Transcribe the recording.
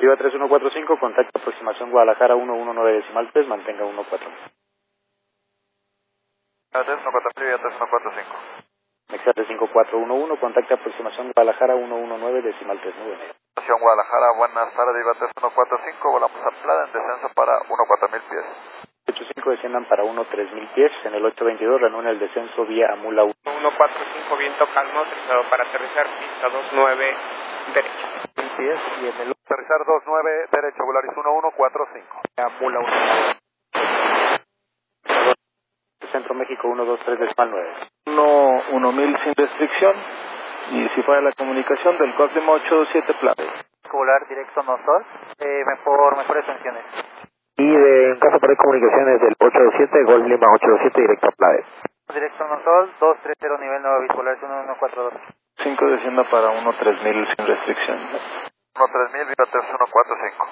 Viva 3145, contacto aproximación Guadalajara 119.3, mantenga 14. Viva 3145, Viva 3145. Mexate 5411, contacto aproximación Guadalajara 119.3, muy bien. Estación Guadalajara, buenas tardes, Viva 3145, volamos a Plada en descenso para 14.000 pies. 85 desciendan para 13.000 pies, en el 822 reúne el descenso vía Amula 1. 145, viento calmo, autorizado para aterrizar, pista 29, derecha. 1000 pies y en el aterrizar 29, derecho, Volaris 1145. Amula 1. Centro México 123.9. 1000 sin restricción, y si falla la comunicación del Cosmo 87 Plave. Volar directo Nosol, mejores tensiones. Y en caso para comunicaciones del 827, Golf Lima 827 directo a Plave. Directo Nosol, 230 nivel 9, Volaris 1142. 5 descienda para 13.000 sin restricción. 13.000, Viva 3145.